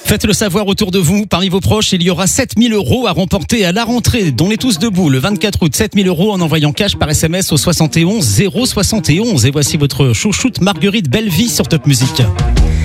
Faites le savoir autour de vous. Parmi vos proches, il y aura 7000 € à remporter à la rentrée, dont les tous debout. Le 24 août, 7000 € en envoyant cash par SMS au 71 071. Et voici votre chouchoute Marguerite Bellevie sur Top Music.